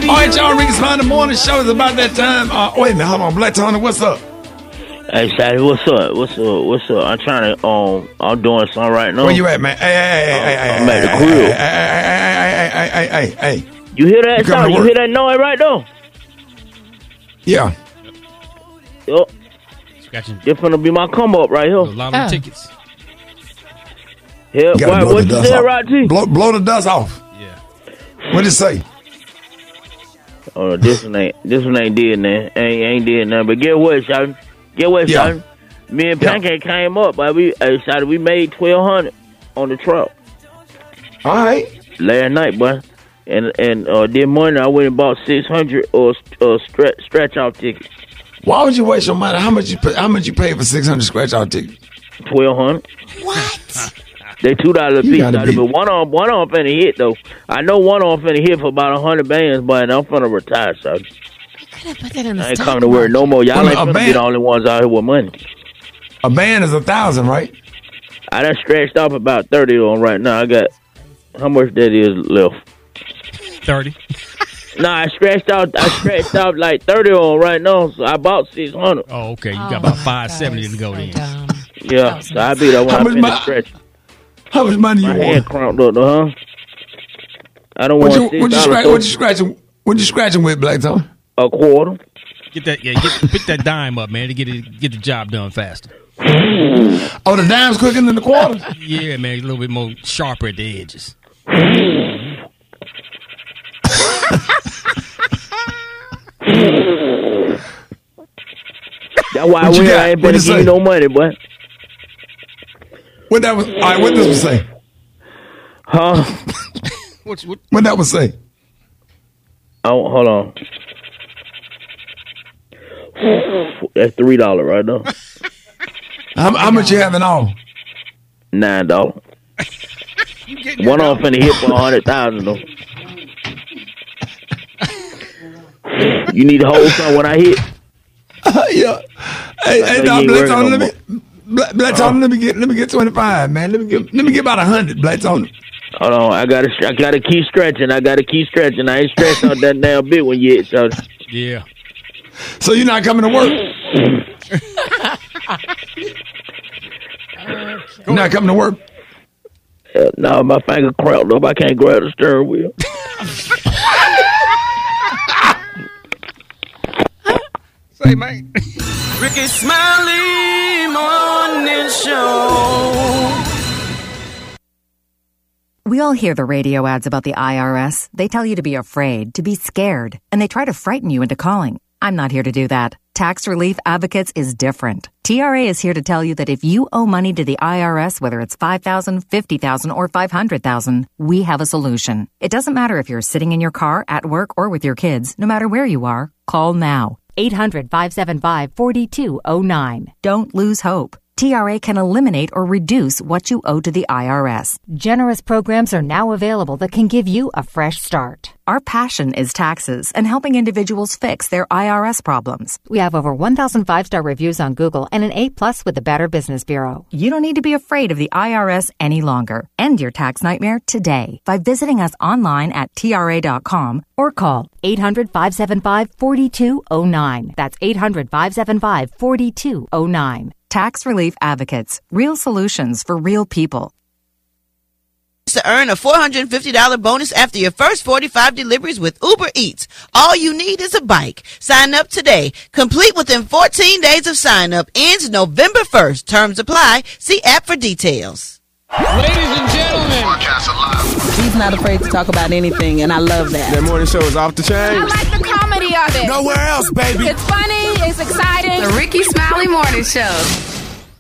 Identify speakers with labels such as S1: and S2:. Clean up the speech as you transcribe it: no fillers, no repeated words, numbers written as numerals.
S1: All right, y'all, Ricky Smiley, the morning show is about that time. Wait a minute, hold on. Black Tony, what's up?
S2: Hey, Shotty, what's up? I'm trying to, I'm doing something right now.
S1: Where you at, man? Hey,
S2: I'm at
S1: the crib. Hey.
S2: You hear that sound? You hear that noise right now?
S1: Yeah.
S2: Yup. It's gonna be my come up right here.
S3: Lotto tickets.
S2: Yeah, what you said, right, T?
S1: Blow the dust off.
S3: Yeah.
S1: What'd it say?
S2: Oh, this one ain't did nothing. Ain't did nothing. But get what, Shotty? Shotty? Me and Pancake came up, but we made $1,200 on the truck.
S1: All right.
S2: Last night, boy. And this morning I went and bought 600 stretch out tickets.
S1: Why would you waste your money? How much you pay for 600 scratch out tickets?
S2: $1,200.
S4: What?
S2: They $2 a piece, but one on finna hit though. I know one on finna hit for about 100 bands, but I'm finna retire, so
S4: I
S2: ain't coming to work no more. Y'all ain't finna be the only ones out here with money.
S1: A band is 1,000, right?
S2: I done stretched off about 30 on right now. I got how much that is left?
S3: 30.
S2: No, I stretched out like 30 on right now, so I bought 600.
S3: Oh, okay. You got about 570 to go then.
S2: Yeah, so I be the one I finish stretching.
S1: How much money you want?
S2: My hand cramped up, huh? I don't want $6.
S1: What you scratching with, Black Tony?
S2: A quarter.
S3: Pick that dime up, man, to get the job done faster.
S1: Oh, the dime's quicker than the quarter?
S3: Yeah, man, a little bit more sharper at the edges.
S2: That's why I ain't gonna give you no money, boy.
S1: What that was? All right, what this was say?
S2: Huh?
S1: What that was say?
S2: Oh, hold on. That's $3 right now.
S1: How much you have in all?
S2: $9. One off in the hit for 100,000 though. You need to hold something when I hit.
S1: Yeah. Hey, Black Tony, Black Tony, let me get 25, man. Let me get about 100, Black Tony.
S2: Hold on, I gotta keep stretching. I ain't stretched out that damn big one yet, so.
S3: Yeah.
S1: So you're not coming to work? You're not coming to work?
S2: No, my finger cramped up. I can't grab the steering wheel.
S3: Say, man.
S5: Ricky Smiley Morning Show.
S6: We all hear the radio ads about the IRS. They tell you to be afraid, to be scared, and they try to frighten you into calling. I'm not here to do that. Tax Relief Advocates is different. TRA is here to tell you that if you owe money to the IRS, whether it's $5,000, $50,000, or $500,000, we have a solution. It doesn't matter if you're sitting in your car, at work, or with your kids. No matter where you are, call now. 800-575-4209. Don't lose hope. TRA can eliminate or reduce what you owe to the IRS. Generous programs are now available that can give you a fresh start. Our passion is taxes and helping individuals fix their IRS problems. We have over 1,000 5-star reviews on Google and an A+ with the Better Business Bureau. You don't need to be afraid of the IRS any longer. End your tax nightmare today by visiting us online at TRA.com or call 800-575-4209. That's 800-575-4209. Tax Relief Advocates. Real solutions for real people.
S4: To earn a $450 bonus after your first 45 deliveries with Uber Eats. All you need is a bike. Sign up today. Complete within 14 days of sign up. Ends November 1st. Terms apply. See app for details.
S5: Ladies and gentlemen.
S7: He's not afraid to talk about anything, and I love that.
S8: That morning show is off the chain.
S9: I like the comedy of it.
S8: Nowhere else, baby.
S9: It's funny. It's exciting.
S10: The Ricky Smiley Morning Show.